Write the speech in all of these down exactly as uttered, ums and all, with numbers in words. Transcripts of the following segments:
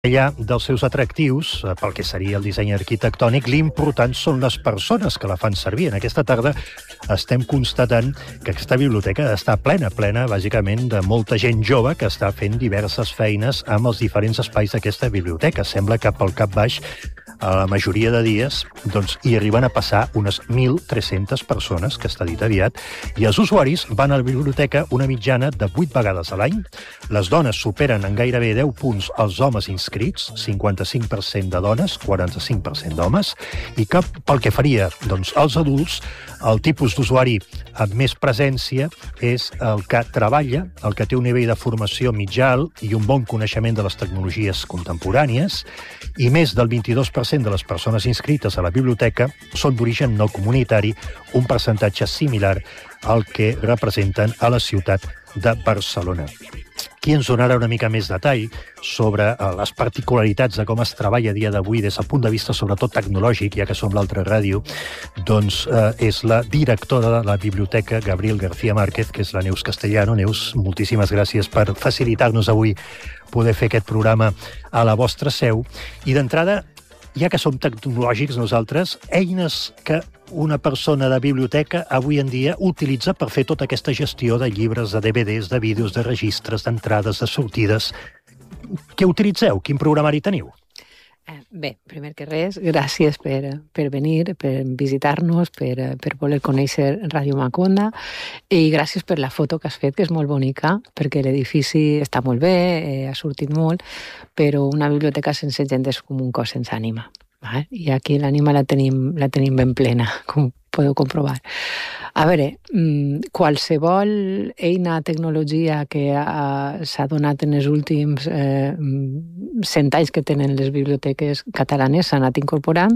Allà dels seus atractius, pel que seria el disseny arquitectònic, l'important són les persones que la fan servir. En aquesta tarda estem constatant que aquesta biblioteca està plena, plena, bàsicament, de molta gent jove que està fent diverses feines amb els diferents espais d'aquesta biblioteca. Sembla que pel cap baix, a la majoria de dies, doncs, hi arriben a passar unes mil tres-centes persones, que està dit aviat, i els usuaris van a la biblioteca una mitjana de vuit vegades a l'any. Les dones superen en gairebé deu punts els homes inscrits, cinquanta-cinc per cent de dones, quaranta-cinc per cent d'homes, i que pel que faria doncs, als adults, el tipus d'usuari amb més presència és el que treballa, el que té un nivell de formació mitjà alt i un bon coneixement de les tecnologies contemporànies, i més del vint-i-dos per cent de les persones inscrites a la biblioteca són d'origen no comunitari, un percentatge similar al que representen a la ciutat de Barcelona. Qui ens donarà una mica més detall sobre les particularitats de com es treballa a dia d'avui des del punt de vista sobretot tecnològic, ja que som l'altra ràdio, doncs eh, és la directora de la biblioteca, Gabriel García Márquez, que és la Neus Castellano. Neus, moltíssimes gràcies per facilitar-nos avui poder fer aquest programa a la vostra seu. I d'entrada, ja que som tecnològics nosaltres, eines que una persona de biblioteca avui en dia utilitza per fer tota aquesta gestió de llibres, de D V Ds, de vídeos, de registres, d'entrades, de sortides. Què utilitzeu? Quin programari teniu? Bé, primer que res, gràcies per, per venir, per visitar-nos, per, per voler conèixer Ràdio Maconda, i gràcies per la foto que has fet, que és molt bonica, perquè l'edifici està molt bé, eh, ha sortit molt, però una biblioteca sense gent és com un cos sense ànima. Eh? I aquí l'ànima la tenim, la tenim ben plena, com podeu comprovar. A veure, qualsevol eina, tecnologia que uh, s'ha donat en els últims eh, cent anys que tenen les biblioteques catalanes s'ha anat incorporant,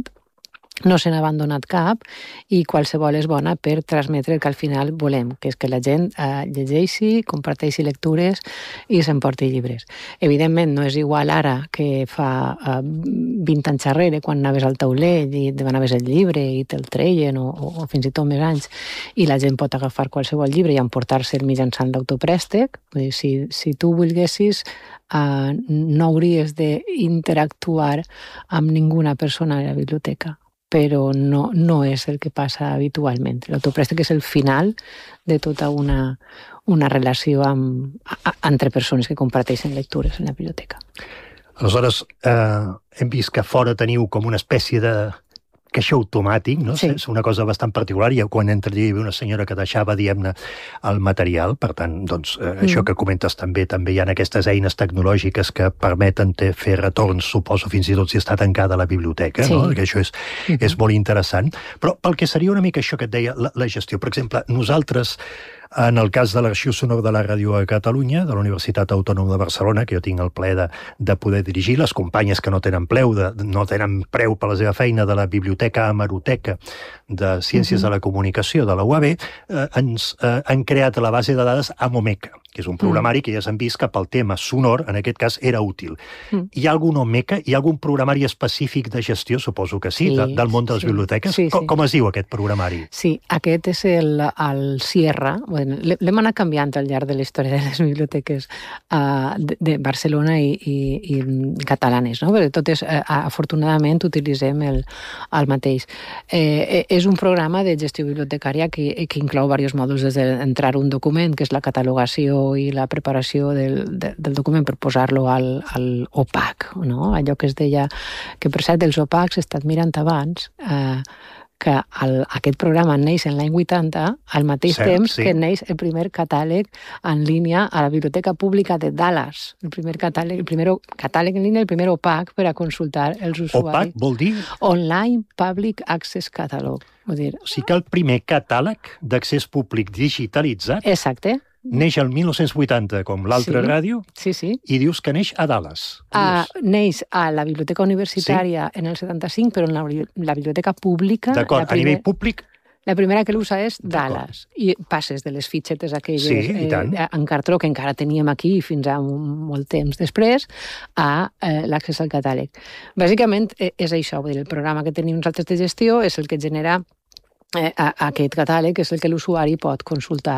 no se n'ha abandonat cap, i qualsevol és bona per transmetre el que al final volem, que és que la gent eh, llegeixi, comparteixi lectures i s'emporti llibres. Evidentment, no és igual ara que fa eh, vint anys darrere, quan anaves al taulell i et demanaves el llibre i te'l treien, o, o, o fins i tot més anys, i la gent pot agafar qualsevol llibre i emportar-se'l mitjançant l'autoprèstec. Vull dir, si, si tu volguessis, eh, no hauries d'interactuar amb ninguna persona a la biblioteca, però no, no és el que passa habitualment. L'autoprèstec és el final de tota una, una relació amb, a, entre persones que comparteixen lectures en la biblioteca. Aleshores, eh, hem vist que fora teniu com una espècie de caixer automàtic, no? Sí. És una cosa bastant particular, i quan entra allà hi havia una senyora que deixava, diguem-ne, el material. Per tant, doncs, eh, mm. això que comentes també, també hi ha aquestes eines tecnològiques que permeten fer retorns, suposo, fins i tot si està tancada la biblioteca, sí. No? Que això és, mm-hmm. és molt interessant. Però pel que seria una mica això que et deia, la, la gestió. Per exemple, nosaltres, en el cas de l'Arxiu Sonor de la Ràdio a Catalunya, de la Universitat Autònoma de Barcelona, que jo tinc el plaer de, de poder dirigir, les companyes que no tenen preu, de, no tenen preu per la seva feina de la Biblioteca Hemeroteca de Ciències uh-huh. de la Comunicació de la U A B, eh, ens eh, han creat la base de dades Amomeca, que és un programari uh-huh. que ja s'han vist que pel tema sonor, en aquest cas, era útil. Uh-huh. Hi ha algun Omeca? Hi ha algun programari específic de gestió? Suposo que sí, sí de, del món de les sí, biblioteques. Sí, com, sí. com es diu aquest programari? Sí, aquest és el, el Sierra. Bueno, l'hem anat canviant al llarg de la història de les biblioteques uh, de, de Barcelona i, i, i catalanes, no? Perquè totes, uh, afortunadament, utilitzem el, el mateix. Eh, és un programa de gestió bibliotecària que, que inclou diversos mòduls, des d'entrar un document, que és la catalogació i la preparació del, de, del document per posar-lo al, al O P A C, no? Allò que es deia, que per cert, els O P A Cs he estat mirant abans, eh, que el, aquest programa neix en l'any vuitanta, al mateix Cert, temps sí. que neix el primer catàleg en línia a la Biblioteca Pública de Dallas. El primer catàleg, el primer catàleg en línia, el primer O P A C per a consultar els usuaris. O P A C vol dir? Online Public Access Catalog. Vull dir... O sigui que el primer catàleg d'accés públic digitalitzat Exacte. neix el mil nou-cents vuitanta, com l'altra sí, ràdio, sí, sí. i dius que neix a Dallas. Uh, neix a la Biblioteca Universitària sí. en el setanta-cinc, però en la, la Biblioteca Pública... D'acord, primer, a nivell públic... La primera que l'usa és Dallas, i passes de les fitxetes aquelles sí, eh, en cartró que encara teníem aquí fins a molt temps després, a eh, l'accés al catàleg. Bàsicament eh, és això, vull dir, el programa que tenim nosaltres de gestió és el que genera eh, a, a aquest catàleg, és el que l'usuari pot consultar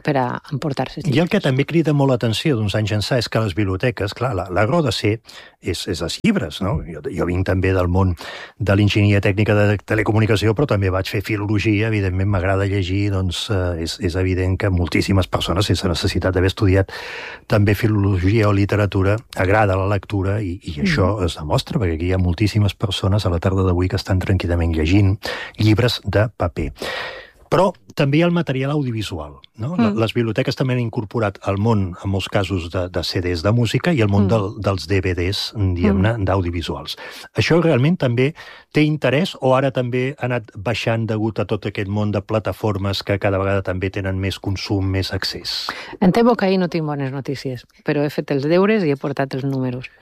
per a emportar-se. I el que també crida molt l'atenció d'uns anys ençà és que les biblioteques, clar, la, la raó de ser és, és els llibres, no? Jo, jo vinc també del món de l'enginyeria tècnica de telecomunicació, però també vaig fer filologia, evidentment m'agrada llegir, doncs eh, és, és evident que moltíssimes persones, sense necessitat d'haver estudiat també filologia o literatura, agrada la lectura i, i mm. això es demostra, perquè aquí hi ha moltíssimes persones a la tarda d'avui que estan tranquil·lament llegint llibres de paper. Però també hi ha el material audiovisual, no? Mm. Les biblioteques també han incorporat al món, en molts casos, de, de C Ds de música i el món mm. del, dels D V Ds, diguem-ne, mm. d'audiovisuals. Això realment també té interès o ara també ha anat baixant degut a tot aquest món de plataformes que cada vegada també tenen més consum, més accés? En temo que ahir no tinc bones notícies, però he fet els deures i he portat els números.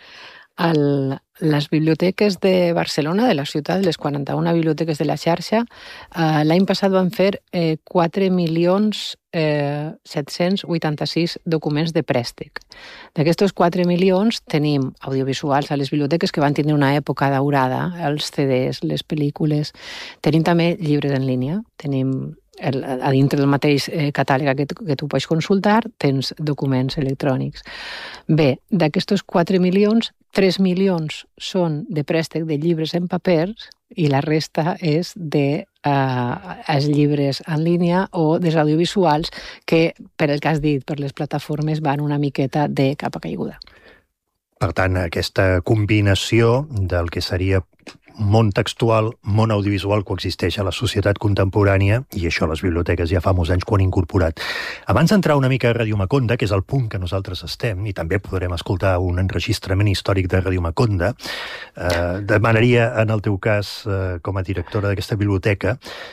El, les biblioteques de Barcelona, de la ciutat, les quaranta-una biblioteques de la xarxa, eh, l'any passat van fer eh, quatre milions set-cents vuitanta-sis documents de préstec. D'aquests quatre milions tenim audiovisuals a les biblioteques que van tenir una època daurada, els C Ds, les pel·lícules. Tenim també llibres en línia, tenim el, a dintre del mateix eh, catàleg que, que tu pots consultar, tens documents electrònics. Bé, d'aquests quatre milions, tres milions són de préstec de llibres en papers i la resta és de eh, els llibres en línia o dels audiovisuals que, per el que has dit, per les plataformes van una miqueta de capa caiguda. Per tant, aquesta combinació del que seria món textual, món audiovisual coexisteix a la societat contemporània i això les biblioteques ja fa molts anys que ho han incorporat. Abans d'entrar una mica a Ràdio Maconda, que és el punt que nosaltres estem, i també podrem escoltar un enregistrament històric de Ràdio Maconda, eh, demanaria, en el teu cas, eh, com a directora d'aquesta biblioteca,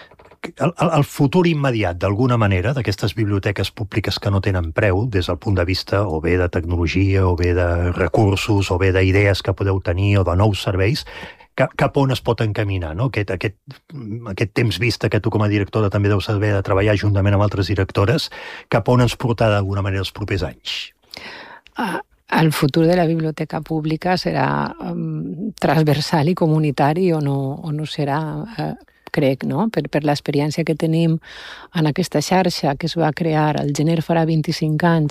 El, el, el futur immediat, d'alguna manera, d'aquestes biblioteques públiques que no tenen preu, des del punt de vista o bé de tecnologia, o bé de recursos, o bé d'idees que podeu tenir, o de nous serveis, cap, cap on es pot encaminar, no? Aquest, aquest, aquest temps vista que tu com a directora també deus saber de treballar juntament amb altres directores, cap on ens portarà d'alguna manera els propers anys? Ah. El futur de la biblioteca pública serà um, transversal i comunitari o no, o no serà... Uh, crec, no? Per, per l'experiència que tenim en aquesta xarxa que es va crear al gener farà vint-i-cinc anys,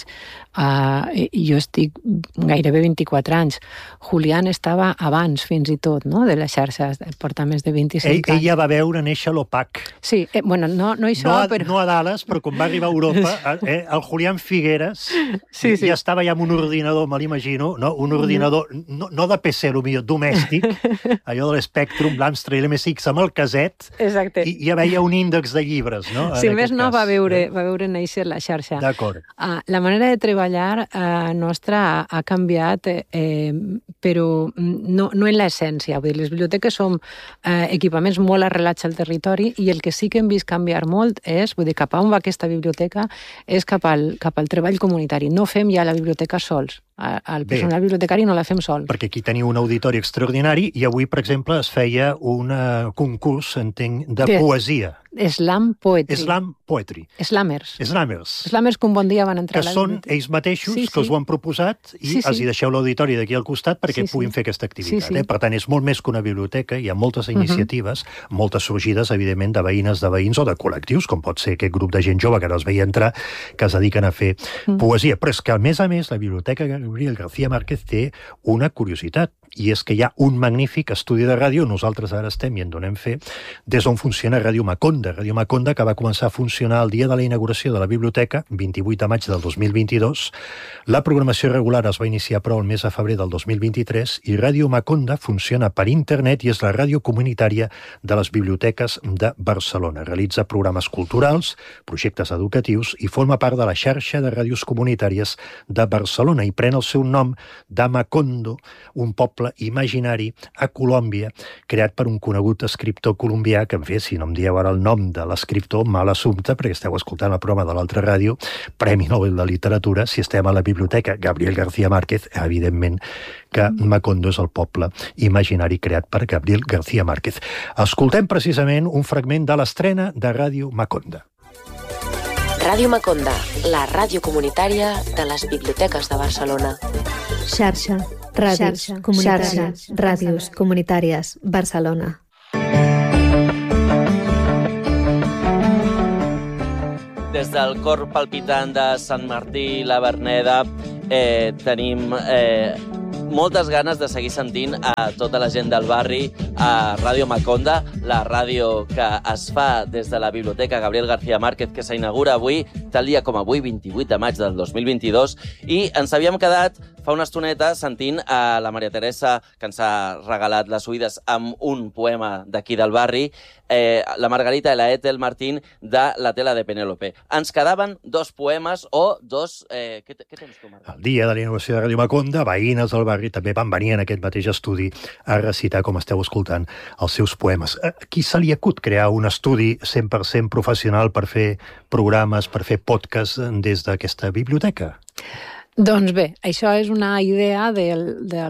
uh, i jo estic gairebé vint-i-quatre anys. Julián estava abans, fins i tot, no? De la xarxa, porta més de vint-i-cinc ell, anys. Ella va veure néixer l'O P A C. Sí, eh, bueno, no, no això, no a, però... No a Dallas, però quan va arribar a Europa, eh, el Julián Figueres sí, sí. ja estava ja amb un ordinador, me l'imagino, no? Un ordinador, no, no de P C, potser, domèstic, allò de l'Spectrum, l'Amstrad i l'M S X amb el caset. Exacte. I ja veia un índex de llibres, no? Si més no, va veure, va veure néixer la xarxa. D'acord. Uh, la manera de treballar uh, nostra ha, ha canviat, eh, però no, no en l'essència. Vull dir, les biblioteques són eh, equipaments molt arrelats al territori i el que sí que hem vist canviar molt és, vull dir, cap a on va aquesta biblioteca, és cap al, cap al treball comunitari. No fem ja la biblioteca sols. El personal Bé, bibliotecari no la fem sol. Perquè aquí teniu un auditori extraordinari i avui, per exemple, es feia un uh, concurs, entenc, de Bé, poesia. Slam Poetry. Slam Poetry. Slammers. Slammers. Slammers que un bon dia van entrar que a la són biblioteca. Ells mateixos, sí, sí. que els ho han proposat i sí, sí. els hi deixeu l'auditori d'aquí al costat perquè sí, sí. puguin fer aquesta activitat. Sí, sí. Eh? Per tant, és molt més que una biblioteca, hi ha moltes iniciatives, uh -huh. moltes sorgides, evidentment, de veïnes, de veïns o de col·lectius, com pot ser aquest grup de gent jove que no es veia entrar, que es dediquen a fer uh -huh. poesia. Però és que, a més a més, la Biblioteca Gabriel García Márquez té una curiositat, i és que hi ha un magnífic estudi de ràdio, nosaltres ara estem i en donem fe, des d'on funciona Ràdio Maconda. Ràdio Maconda, que va començar a funcionar el dia de la inauguració de la biblioteca, vint-i-vuit de maig del dos mil vint-i-dos. La programació regular es va iniciar, però, el mes de febrer del dos mil vint-i-tres, i Ràdio Maconda funciona per internet i és la ràdio comunitària de les biblioteques de Barcelona. Realitza programes culturals, projectes educatius i forma part de la xarxa de ràdios comunitàries de Barcelona i pren el seu nom de Macondo, un poble imaginari a Colòmbia, creat per un conegut escriptor colombià, que, en fi, si no em dieu ara el nom de l'escriptor, mal assumpte, perquè esteu escoltant el programa de l'altra ràdio, Premi Nobel de Literatura, si estem a la biblioteca Gabriel García Márquez, evidentment que Macondo és el poble imaginari creat per Gabriel García Márquez. Escoltem precisament un fragment de l'estrena de Ràdio Maconda. Ràdio Maconda, la ràdio comunitària de les biblioteques de Barcelona. Xarxa, ràdios, xarxa, xarxa, ràdios comunitàries, Barcelona. Des des del cor palpitant de Sant Martí, la Verneda, eh, tenim eh, moltes ganes de seguir sentint a tota la gent del barri a Ràdio Maconda, la ràdio que es fa des de la Biblioteca Gabriel García Márquez, que s'inaugura avui, tal dia com avui, vint-i-vuit de maig del dos mil vint-i-dos, i ens havíem quedat fa una estoneta sentint a la Maria Teresa, que ens ha regalat les oïdes amb un poema d'aquí del barri, eh, la Margarita i la Ethel Martín de La tela de Penélope. Ens quedaven dos poemes o dos... Eh, què, què tens tu, Margarita? El dia de l'inauguració de Ràdio Maconda, veïnes del barri també van venir en aquest mateix estudi a recitar, com esteu escoltant, els seus poemes. A qui se li acut crear un estudi cent per cent professional per fer programes, per fer podcasts des d'aquesta biblioteca? Doncs bé, això és una idea dels del,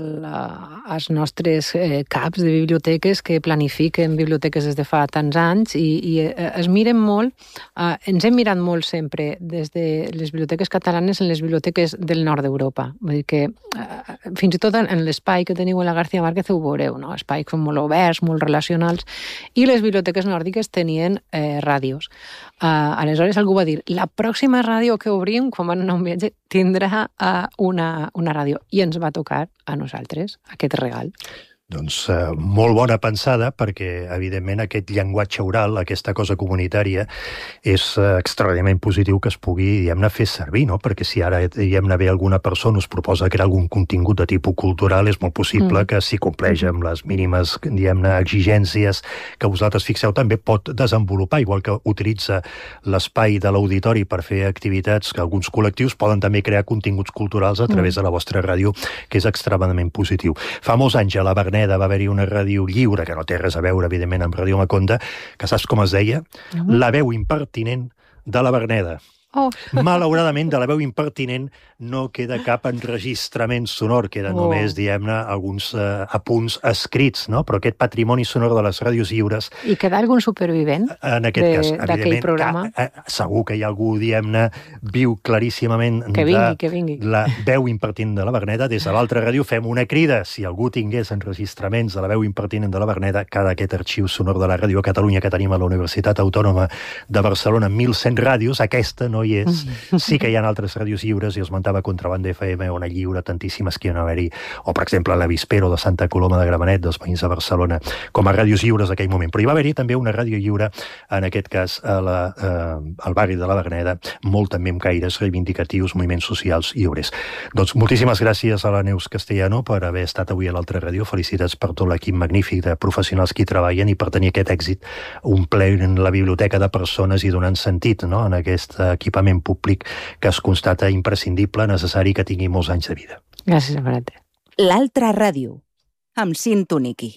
uh, nostres eh, caps de biblioteques que planifiquen biblioteques des de fa tants anys i, i eh, es miren molt, uh, ens hem mirat molt sempre des de les biblioteques catalanes en les biblioteques del nord d'Europa. Vull dir que uh, fins i tot en l'espai que teniu a la García Márquez ho veureu, no? Espais que són molt oberts, molt relacionals, i les biblioteques nòrdiques tenien eh, ràdios. Uh, aleshores algú va dir, la pròxima ràdio que obrim, quan van anar a un viatge, tindrà uh, una, una ràdio. I ens va tocar a nosaltres aquest regal. Doncs eh, molt bona pensada, perquè, evidentment, aquest llenguatge oral, aquesta cosa comunitària, és eh, extraordinàriament positiu que es pugui, diguem-ne, fer servir, no? Perquè si ara, diguem-ne, ve alguna persona us proposa crear algun contingut de tipus cultural, és molt possible mm. que si compleix amb les mínimes, diguem-ne, exigències que vosaltres fixeu, també pot desenvolupar, igual que utilitza l'espai de l'auditori per fer activitats que alguns col·lectius poden també crear continguts culturals a través mm. de la vostra ràdio, que és extremadament positiu. Fa molts anys a la Verneda va haver-hi una ràdio lliure, que no té res a veure, evidentment, amb Ràdio Maconda, que saps com es deia? Uh-huh. La veu impertinent de la Verneda. Oh. Malauradament, de la veu impertinent no queda cap enregistrament sonor, queden oh. només, diguem-ne, alguns eh, apunts escrits, no? Però aquest patrimoni sonor de les ràdios lliures... I queda algun supervivent en aquest de, cas, d'aquell programa? Que, eh, segur que hi ha algú, diguem-ne, viu claríssimament que vingui, de que vingui. la veu impertinent de la Verneda. Des de l'altra ràdio fem una crida. Si algú tingués enregistraments de la veu impertinent de la Verneda, cada aquest arxiu sonor de la Ràdio a Catalunya que tenim a la Universitat Autònoma de Barcelona, mil cent ràdios, aquesta no hi és. Sí que hi ha altres ràdios lliures, i esmentava Contrabanda F M, on a lliure tantíssimes que hi ha haver-hi, o per exemple l'Avispero de Santa Coloma de Gramenet, dels veïns de Barcelona, com a ràdios lliures d'aquell moment. Però hi va haver-hi també una ràdio lliure, en aquest cas a la, eh, al barri de la Verneda, molt també amb caires reivindicatius, moviments socials i obrers. Doncs moltíssimes gràcies a la Neus Castellano per haver estat avui a l'altra ràdio. Felicitats per tot l'equip magnífic de professionals que hi treballen i per tenir aquest èxit, un ple en la biblioteca de persones i donant sentit, no?, en aquest equipament públic que es constata imprescindible, necessari, que tingui molts anys de vida. Gràcies, Marete. L'altra ràdio, amb Cint Tuniqui.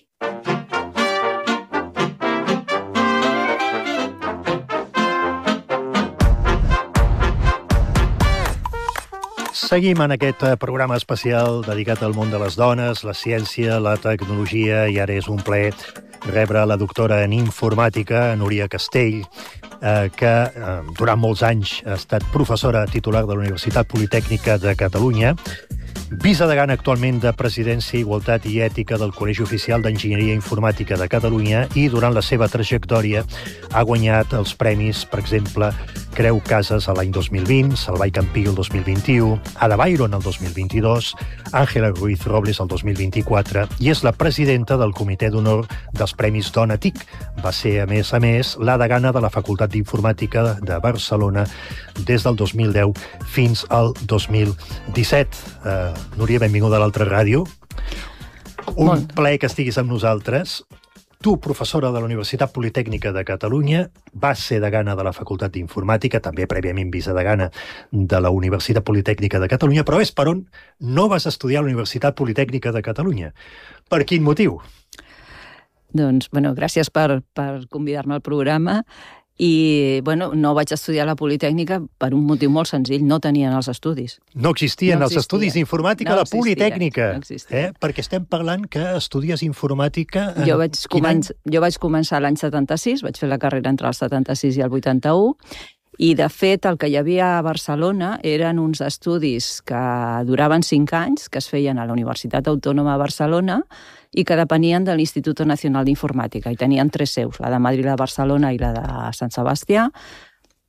Seguim en aquest programa especial dedicat al món de les dones, la ciència, la tecnologia, i ara és un plaer rebre la doctora en informàtica, Núria Castell, eh, que eh, durant molts anys ha estat professora titular de la Universitat Politècnica de Catalunya, vicedegana actualment de Presidència, Igualtat i Ètica del Col·legi Oficial d'Enginyeria Informàtica de Catalunya, i durant la seva trajectòria ha guanyat els premis, per exemple, Creu Casas l'any dos mil vint, Salvai Campí el dos mil vint-i-u, Ada Byron el dos mil vint-i-dos, Àngela Ruiz Robles el dos mil vint-i-quatre, i és la presidenta del Comitè d'Honor dels Premis Dona T I C. Va ser, a més a més, la degana de la Facultat d'Informàtica de Barcelona des del dos mil deu fins al dos mil disset. Uh, Núria, benvinguda a l'altra ràdio. Un bon. plaer que estiguis amb nosaltres. Tu, professora de la Universitat Politècnica de Catalunya, vas ser degana de la Facultat d'Informàtica, també prèviament vicedegana de la Universitat Politècnica de Catalunya, però és per on no vas estudiar a la Universitat Politècnica de Catalunya. Per quin motiu? Doncs, bueno, gràcies per, per convidar-me al programa. I, bueno, no vaig estudiar a la Politècnica per un motiu molt senzill, no tenien els estudis. No existien no els estudis d'informàtica no a la existia, Politècnica, no eh? Perquè estem parlant que estudies informàtica... En... Jo vaig, començ... jo vaig començar l'any setanta-sis, vaig fer la carrera entre el setanta-sis i el vuitanta-u, i, de fet, el que hi havia a Barcelona eren uns estudis que duraven cinc anys, que es feien a la Universitat Autònoma de Barcelona i que depenien de l'Institut Nacional d'Informàtica, i tenien tres seus, la de Madrid, la de Barcelona i la de Sant Sebastià,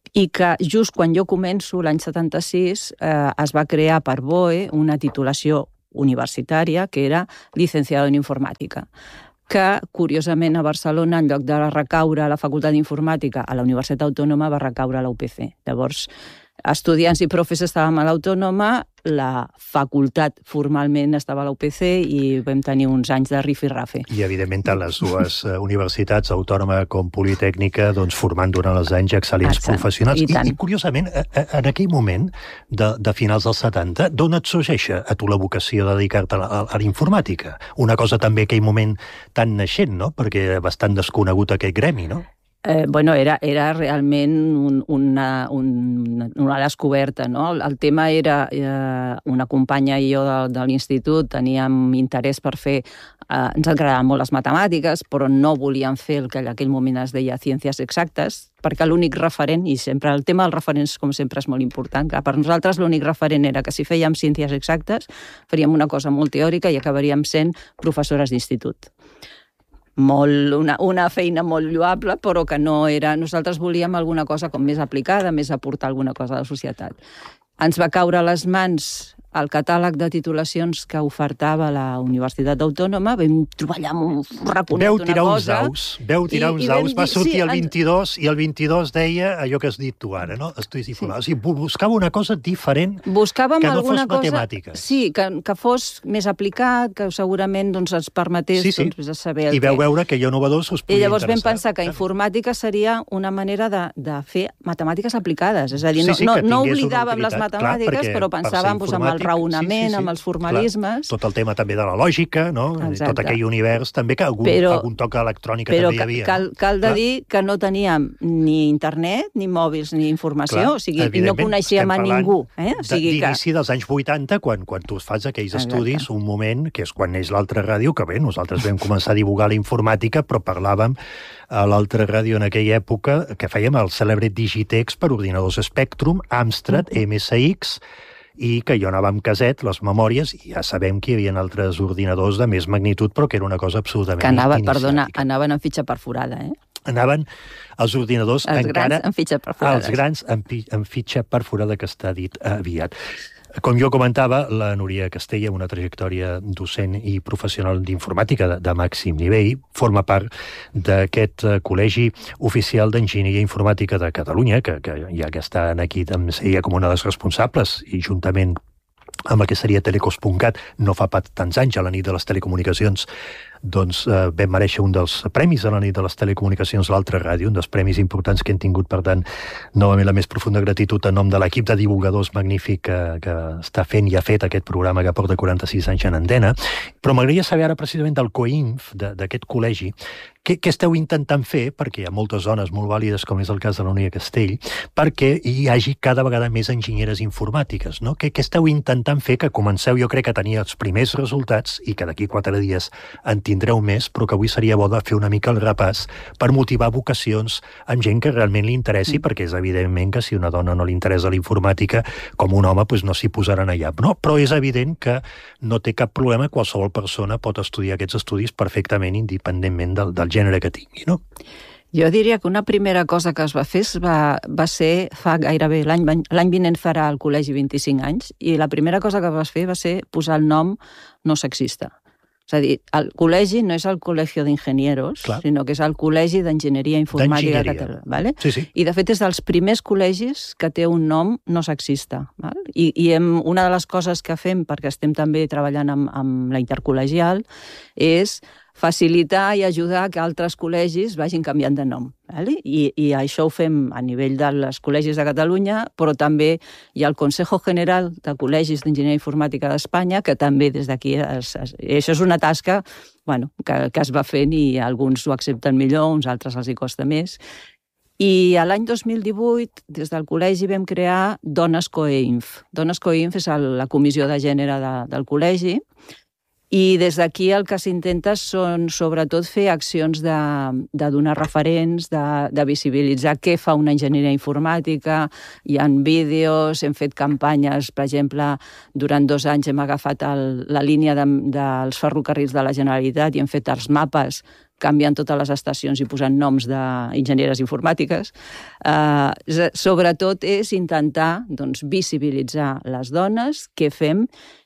i que just quan jo començo, l'any setanta-sis, eh, es va crear per B O E una titulació universitària que era licenciado en informàtica, que, curiosament, a Barcelona, en lloc de recaure a la Facultat d'Informàtica, a la Universitat Autònoma va recaure a la U P C. Llavors, estudiants i profes estàvem a l'Autònoma, la facultat formalment estava a la U P C i vam tenir uns anys de rifirrafe. I, evidentment, tant les dues universitats, Autònoma com Politècnica, doncs, formant durant els anys excel·lents Exacte. professionals. I, I, I, curiosament, en aquell moment, de, de finals dels setanta, d'on et sorgeix a tu la vocació de dedicar-te a, a, a la informàtica? Una cosa també aquell moment tan naixent, no? Perquè bastant desconegut aquest gremi, no? Eh, bueno, era, era realment un, una, un, una descoberta, no? El, el tema era, eh, una companya i jo de, de l'institut teníem interès per fer, eh, ens agradaven molt les matemàtiques, però no volíem fer el que en aquell moment es deia ciències exactes, perquè l'únic referent, i sempre el tema dels referents com sempre és molt important, que per nosaltres l'únic referent era que si fèiem ciències exactes faríem una cosa molt teòrica i acabaríem sent professores d'institut. Molt, una, una feina molt lloable, però que no era... Nosaltres volíem alguna cosa com més aplicada, més aportar alguna cosa a la societat. Ens va caure a les mans el catàleg de titulacions que ofertava la Universitat Autònoma, vam treballar un raconet, veu una tirar uns cosa... daus, veu tirar i, uns i daus, va dir, sortir sí, el vint-i-dos i el vint-i-dos deia allò que has dit tu ara, no? Estudis informals. Sí. O sigui, buscava una cosa diferent Buscàvem que no alguna fos cosa, matemàtiques. Sí, que, que fos més aplicat, que segurament doncs, ens permetés sí, sí. Doncs, saber el I veu que... veure que allò novedós us podia I llavors interessar. vam pensar que informàtica seria una manera de, de fer matemàtiques aplicades. És a dir, Sí, sí, no, que no tingués una oblidàvem les utilitat, matemàtiques, clar, però pensàvem doncs, amb el raonament, sí, sí, sí, amb els formalismes... Clar, tot el tema també de la lògica, no? Exacte. Tot aquell univers també, que algun, però, algun toc electrònica però també hi havia. Cal, cal de clar. dir que no teníem ni internet, ni mòbils, ni informació, clar, o sigui, i no coneixíem a ningú. Eh? O sigui d'inici que... dels anys vuitanta, quan, quan tu fas aquells Exacte. estudis, un moment que és quan neix l'altra ràdio, que bé, nosaltres vam començar a divulgar la informàtica, però parlàvem a l'altra ràdio en aquella època que fèiem el cèlebre Digitex per ordinadors Spectrum, Amstrad, mm. M S X, i que jo anava amb caset, les memòries, i ja sabem que hi havia altres ordinadors de més magnitud, però que era una cosa absolutament que anava, iniciàtica. Perdona, anaven amb fitxa perforada, eh? Anaven els ordinadors els encara... grans amb fitxa perforada. Els grans amb, amb fitxa perforada, que està dit aviat. Com jo comentava, la Núria Castella, una trajectòria docent i professional d'informàtica de, de màxim nivell, forma part d'aquest uh, Col·legi Oficial d'Enginyeria Informàtica de Catalunya, que, que ja que estan aquí també seria com una de les responsables, i juntament amb el que seria Telecos punt cat, no fa pas tants anys, a la nit de les telecomunicacions, doncs eh, vam mereixer un dels premis a la nit de les telecomunicacions, l'altra ràdio, un dels premis importants que hem tingut. Per tant, novament la més profunda gratitud en nom de l'equip de divulgadors magnífic que, que està fent i ha fet aquest programa que porta quaranta-sis anys en antena. Però m'agradaria saber ara precisament del COINF, d'aquest col·legi, què, què esteu intentant fer, perquè hi ha moltes zones molt vàlides, com és el cas de la Núria Castell, perquè hi hagi cada vegada més enginyeres informàtiques, no? Què, què esteu intentant fer, que comenceu, jo crec, a tenir els primers resultats, i que d'aquí quatre dies en tindreu més, però que avui seria bo de fer una mica el repàs per motivar vocacions amb gent que realment li interessi, mm. perquè és evidentment que si una dona no li interessa la informàtica, com un home, doncs no s'hi posaran allà. No? Però és evident que no té cap problema, qualsevol persona pot estudiar aquests estudis perfectament, independentment del, del gènere que tingui, no? Jo diria que una primera cosa que es va fer va, va ser, fa gairebé, l'any vinent farà el col·legi vint-i-cinc anys, i la primera cosa que vas fer va ser posar el nom no sexista. És a dir, el col·legi no és el Col·legio d'Ingenieros, sinó que és el Col·legi d'Enginyeria Informàtica de Catalunya. Vale? Sí, sí. I, de fet, és dels primers col·legis que té un nom no sexista. Val? I, i hem, una de les coses que fem, perquè estem també treballant amb, amb la intercol·legial, és facilitar i ajudar que altres col·legis vagin canviant de nom. Vale? I, I això ho fem a nivell dels col·legis de Catalunya, però també hi ha el Consejo General de Col·legis d'Enginyeria Informàtica d'Espanya, que també des d'aquí... Es, es, això és una tasca bueno, que, que es va fent i alguns ho accepten millor, uns altres els hi costa més. I l'any dos mil divuit, des del col·legi, vam crear Dones COEINF. Dones COEINF és el, la comissió de gènere de, del col·legi, I des d'aquí el que s'intenta són sobretot fer accions de, de donar referents, de, de visibilitzar què fa una enginyeria informàtica. Hi ha vídeos, hem fet campanyes, per exemple, durant dos anys hem agafat el, la línia de, dels ferrocarrils de la Generalitat i hem fet els mapes canviant totes les estacions i posant noms d'enginyeres informàtiques. Eh, sobretot és intentar doncs, visibilitzar les dones, què fem,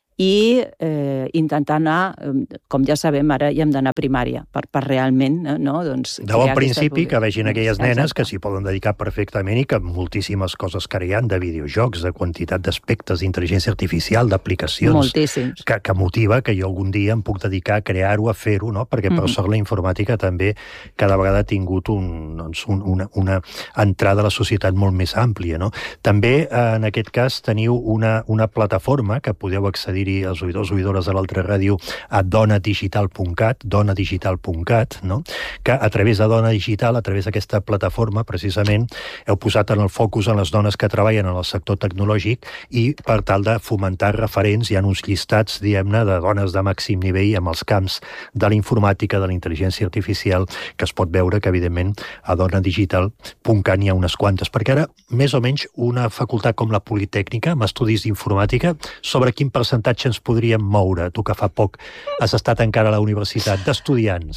i eh, intentar anar, com ja sabem, ara hi hem d'anar a primària, per, per realment, no? Doncs, de bon principi, que vegin aquelles Exacte. nenes que s'hi poden dedicar perfectament i que moltíssimes coses que hi ha de videojocs, de quantitat d'aspectes d'intel·ligència artificial, d'aplicacions, moltíssims, que, que motiva que jo algun dia em puc dedicar a crear-ho, a fer-ho, no? Perquè per mm-hmm. sort la informàtica també cada vegada ha tingut un, doncs, un, una, una entrada a la societat molt més àmplia, no? També, en aquest cas, teniu una, una plataforma que podeu accedir els oïdors o oïdores de l'altra ràdio a dona digital punt cat, dona digital punt cat, no? Que a través de Dona Digital, a través d'aquesta plataforma, precisament, heu posat en el focus en les dones que treballen en el sector tecnològic i per tal de fomentar referents, hi ha uns llistats, diguem-ne, de dones de màxim nivell amb els camps de la informàtica, de la intel·ligència artificial, que es pot veure que, evidentment, a dona digital punt cat n'hi ha unes quantes, perquè ara, més o menys, una facultat com la Politècnica, amb estudis d'informàtica, sobre quin percentatge ens podríem moure? Tu que fa poc has estat encara a la universitat, d'estudiants.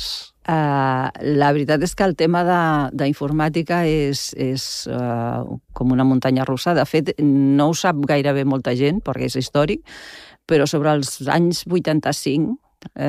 Uh, la veritat és que el tema d'informàtica és, és uh, com una muntanya russa. De fet, no ho sap gairebé molta gent, perquè és històric, però sobre els anys vuitanta-cinc, eh,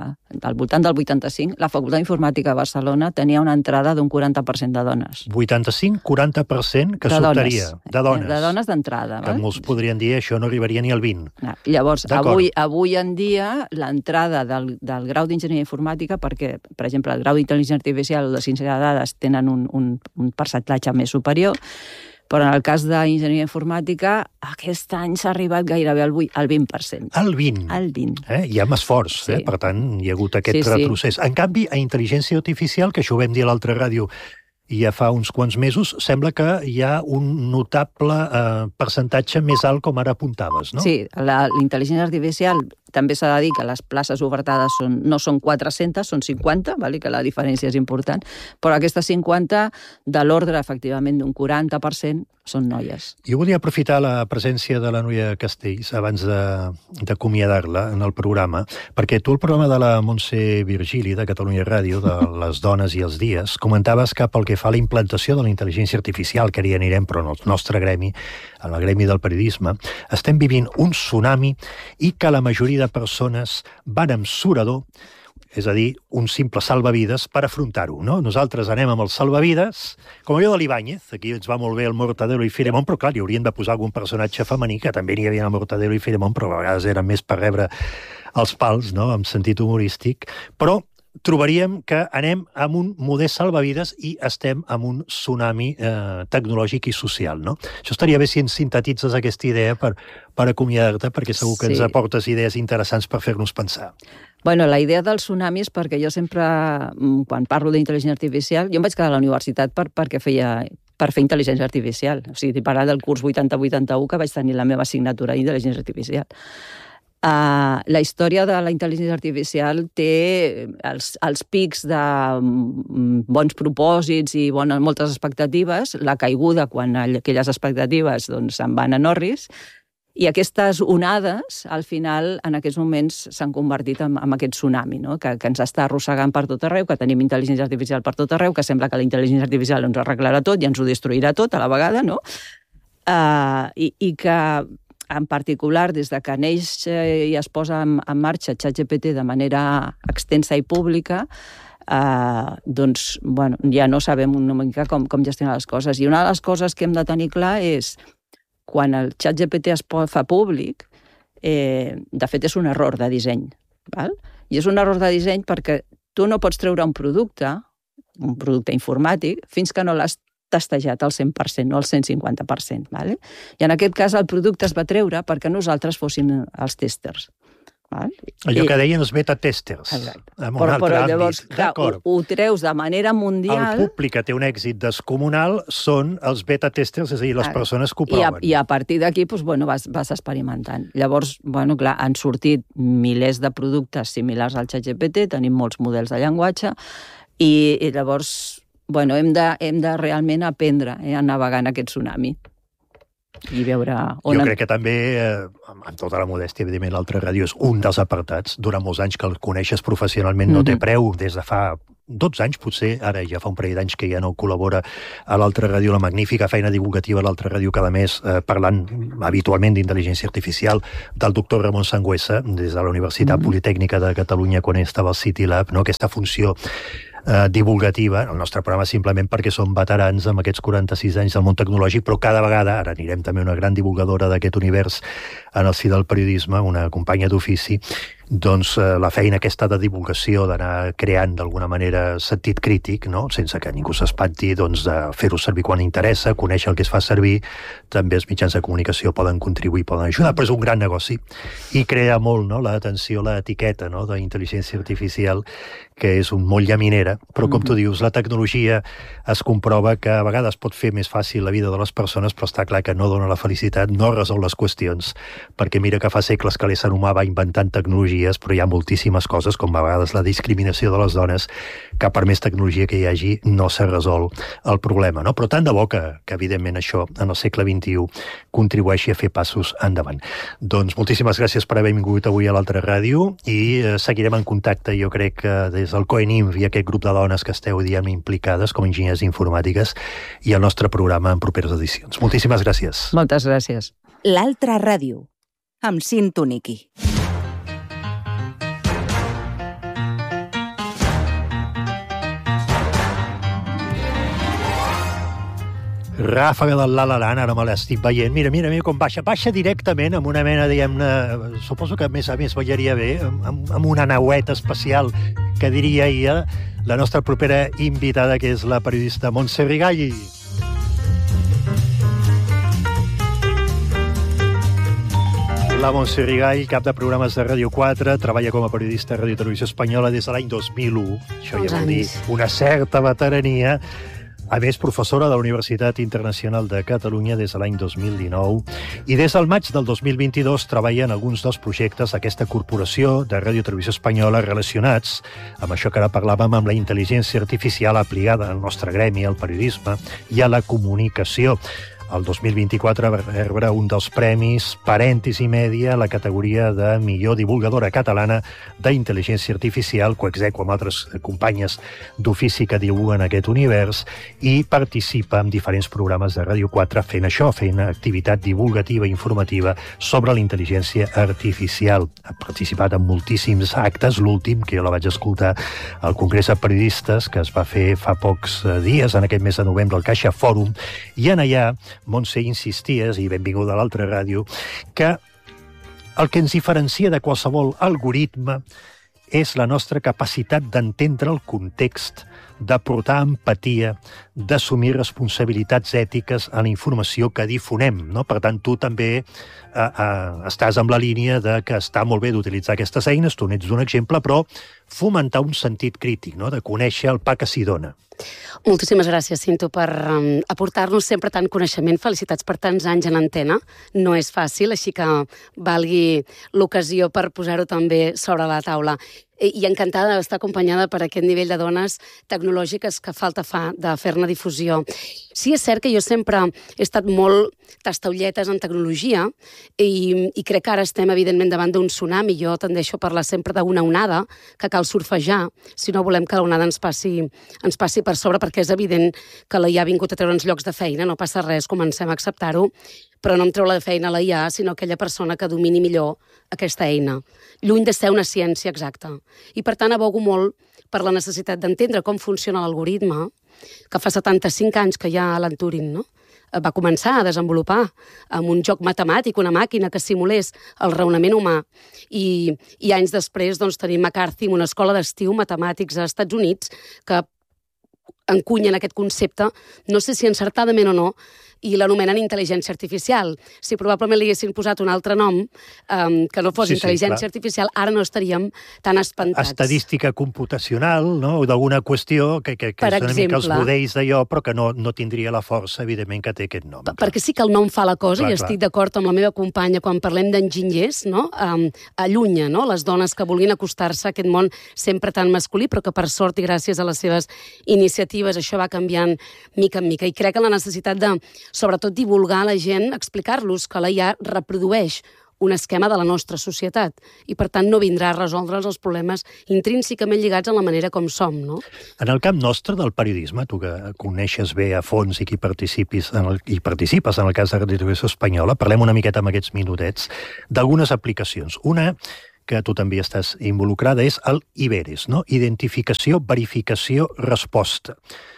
al voltant del vuitanta-cinc, la Facultat d'Informàtica de Barcelona tenia una entrada d'un quaranta per cent de dones. vuitanta-cinc quaranta per cent que s'optaria, de dones. De dones d'entrada. Que molts podrien dir això no arribaria ni al vint. No, llavors, avui, avui en dia, l'entrada del, del grau d'enginyeria informàtica, perquè, per exemple, el grau d'intel·ligència artificial o de ciència de dades tenen un, un, un percentatge més superior, però en el cas d'enginyeria informàtica, aquest any s'ha arribat gairebé al vint per cent. Al vint? Al vint. Eh? Hi ha més esforç, sí. eh? Per tant, hi ha hagut aquest sí, retrocés. Sí. En canvi, a intel·ligència artificial, que això ho vam dir a l'altra ràdio i ja fa uns quants mesos, sembla que hi ha un notable eh, percentatge més alt, com ara apuntaves, no? Sí, la, la intel·ligència artificial també s'ha de dir que les places ofertades són, no són quatre-centes, són cinquanta, vale? Que la diferència és important, però aquestes cinquanta, de l'ordre, efectivament, d'un quaranta per cent, són noies. Jo volia aprofitar la presència de la Núria Castells abans d'acomiadar-la en el programa, perquè tu el programa de la Montse Virgili, de Catalunya Ràdio, de les dones i els dies, comentaves que pel que fa a la implantació de la intel·ligència artificial, que hi anirem, però en el nostre gremi, en el gremi del periodisme, estem vivint un tsunami i que la majoria de persones van amb surador, és a dir, un simple salvavides per afrontar-ho, no? Nosaltres anem amb els salvavides, com allò de l'Ibáñez, aquí ens va molt bé el Mortadelo i Filemón, però clar, hi haurien de posar algun personatge femení, que també n'hi havia el Mortadelo i Filemón, però a vegades eren més per rebre els pals, no?, en sentit humorístic, però trobaríem que anem amb un modest salvavides i estem amb un tsunami eh, tecnològic i social, no? Això estaria bé si ens sintetitzes aquesta idea per, per acomiadar-te, perquè segur que sí. Ens aportes idees interessants per fer-nos pensar. Bueno, la idea del tsunami és perquè jo sempre, quan parlo d'intel·ligència artificial, jo em vaig quedar a la universitat per, perquè feia per fer intel·ligència artificial. O sigui, parlar del curs vuitanta vuitanta-u que vaig tenir la meva assignatura d'intel·ligència artificial. Uh, la història de la intel·ligència artificial té els, els pics de um, bons propòsits i bones, moltes expectatives, la caiguda quan aquelles expectatives doncs, se'n van a Norris, i aquestes onades, al final, en aquests moments s'han convertit en, en aquest tsunami, no? que, que ens està arrossegant per tot arreu, que tenim intel·ligència artificial per tot arreu, que sembla que la intel·ligència artificial ens ho arreglarà tot i ens ho destruirà tot a la vegada, no? Uh, i, i que en particular, des de que neix i es posa en, en marxa ChatGPT de manera extensa i pública, eh, doncs, bueno, ja no sabem una mica com, com gestionar les coses. I una de les coses que hem de tenir clar és, quan el ChatGPT es fa públic, eh, de fet és un error de disseny. Val? I és un error de disseny perquè tu no pots treure un producte, un producte informàtic, fins que no l'has testejat al cent per cent, no al cent cinquanta per cent. Vale? I en aquest cas el producte es va treure perquè nosaltres fossin els testers. Val? Allò I, que deien els beta-testers. Exacte. En un però, altre però àmbit. llavors, clar, ho, ho treus de manera mundial... El públic que té un èxit descomunal són els beta-testers, és a dir, les Ara, persones que ho I a, proven. I a partir d'aquí doncs, bueno, vas, vas experimentant. Llavors, bueno, clar, han sortit milers de productes similars al ChatGPT, tenim molts models de llenguatge, i, i llavors, bueno, hem de, hem de realment aprendre eh, a navegar en aquest tsunami i veure on... Jo crec que també, eh, amb tota la modèstia, evidentment, l'altra ràdio és un dels apartats. Durant molts anys que el coneixes professionalment no té preu, des de fa dotze anys, potser, ara ja fa un parell d'anys que ja no col·labora a l'altra ràdio, la magnífica feina divulgativa a l'altra ràdio cada mes, eh, parlant habitualment d'intel·ligència artificial, del doctor Ramon Sangüesa, des de la Universitat mm-hmm. Politècnica de Catalunya, quan estava al City Lab, no? Aquesta funció eh, divulgativa, el nostre programa simplement perquè som veterans amb aquests quaranta-sis anys del món tecnològic, però cada vegada, ara anirem també una gran divulgadora d'aquest univers en el si del periodisme, una companya d'ofici, doncs eh, la feina aquesta de divulgació, d'anar creant d'alguna manera sentit crític, no? Sense que ningú s'espanti, doncs, de fer-ho servir quan interessa, conèixer el que es fa servir, també els mitjans de comunicació poden contribuir, poden ajudar, però és un gran negoci i crea molt, no?, l'atenció, l'etiqueta, no?, d'intel·ligència artificial, que és un molt llaminera, però com tu dius, la tecnologia es comprova que a vegades pot fer més fàcil la vida de les persones, però està clar que no dona la felicitat, no resol les qüestions, perquè mira que fa segles que l'ésser humà va inventant tecnologies, però hi ha moltíssimes coses, com a vegades la discriminació de les dones, que per més tecnologia que hi hagi no s'ha resolt el problema, no? Però tant de bo que, que evidentment això en el segle vint-i-u contribueixi a fer passos endavant. Doncs moltíssimes gràcies per haver vingut avui a l'altra ràdio i eh, seguirem en contacte, jo crec que des del COENIMF i aquest grup de dones que esteu dient implicades com a enginyers informàtiques i el nostre programa en properes edicions. Moltíssimes gràcies. Moltes gràcies. L'altra ràdio, amb Cinto Niqui. Ràfaga del La La Land, ara me l'estic veient. Mira, mira, mira com baixa. Baixa directament amb una mena, diguem-ne, suposo que a més a més ballaria bé, amb, amb una naueta especial, que diria ella, la nostra propera invitada, que és la periodista Montse Rigall. La Montse Rigall, cap de programes de Ràdio quatre, treballa com a periodista a Ràdio Televisió Espanyola des de l'any dos mil u. Això ja vol dir una certa veterania. A més, professora de la Universitat Internacional de Catalunya des de l'any dos mil dinou i des del maig del dos mil vint-i-dos treballa en alguns dels projectes d'aquesta corporació de Ràdio Televisió Espanyola relacionats amb això que ara parlàvem, amb la intel·ligència artificial aplicada al nostre gremi, al periodisme i a la comunicació. El dos mil vint-i-quatre va rebre un dels premis Parèntesi Mèdia a la categoria de millor divulgadora catalana d'intel·ligència artificial, coexequa amb altres companyes d'ofici que divulguen aquest univers, i participa en diferents programes de Ràdio quatre fent això, fent activitat divulgativa i informativa sobre la intel·ligència artificial. Ha participat en moltíssims actes, l'últim, que jo la vaig escoltar al Congrés de Periodistes, que es va fer fa pocs dies, en aquest mes de novembre, al Caixa Fòrum, i en allà Montse insisties, i benvinguda a l'altra ràdio, que el que ens diferencia de qualsevol algoritme és la nostra capacitat d'entendre el context, d'aportar empatia, d'assumir responsabilitats ètiques a la informació que difonem, no? Per tant, tu també eh, eh, estàs amb la línia de que està molt bé d'utilitzar aquestes eines, tu n'ets un exemple, però fomentar un sentit crític, no? De conèixer el pa que s'hi dona. Moltíssimes gràcies, Cinto, per um, aportar-nos sempre tant coneixement. Felicitats per tants anys en antena. No és fàcil, així que valgui l'ocasió per posar-ho també sobre la taula. I encantada d'estar acompanyada per aquest nivell de dones tecnològiques que falta fa de fer-ne difusió. Sí, és cert que jo sempre he estat molt tastaulletes en tecnologia i, i crec que ara estem, evidentment, davant d'un tsunami. Jo tendeixo a parlar sempre d'una onada que cal surfejar si no volem que l'onada ens passi, ens passi per sobre, perquè és evident que la I A ha vingut a treure'ns llocs de feina, no passa res, comencem a acceptar-ho, però no em treu la feina la I A, sinó aquella persona que domini millor aquesta eina, lluny de ser una ciència exacta. I, per tant, abogo molt per la necessitat d'entendre com funciona l'algoritme, que fa setanta-cinc anys que hi ha Alan Turing, no? Va començar a desenvolupar amb un joc matemàtic, una màquina que simulés el raonament humà. I, i anys després doncs, tenim McCarthy, una escola d'estiu, matemàtics als Estats Units, que encunyen aquest concepte, no sé si encertadament o no, i l'anomenen intel·ligència artificial. Si probablement li haguessin posat un altre nom, um, que no fos sí, intel·ligència sí, artificial, ara no estaríem tan espantats. Estadística computacional, no? O d'alguna qüestió que, que, que per és una exemple, mica els budells d'allò, però que no, no tindria la força, evidentment, que té aquest nom. Perquè sí que el nom fa la cosa, clar, i estic d'acord amb la meva companya quan parlem d'enginyers, no? Um, allunya, no? Les dones que vulguin acostar-se a aquest món sempre tan masculí, però que per sort i gràcies a les seves iniciatives això va canviant mica en mica. I crec que la necessitat de, sobretot, divulgar a la gent, explicar-los que la I A reprodueix un esquema de la nostra societat i, per tant, no vindrà a resoldre'ls els problemes intrínsecament lligats a la manera com som, no? En el camp nostre del periodisme, tu que coneixes bé a fons i qui participis en el, i participes en el cas de Radio Televisió Espanyola, parlem una miqueta amb aquests minutets d'algunes aplicacions. Una que tu també estàs involucrada és el Iberes, no? Identificació, verificació, resposta.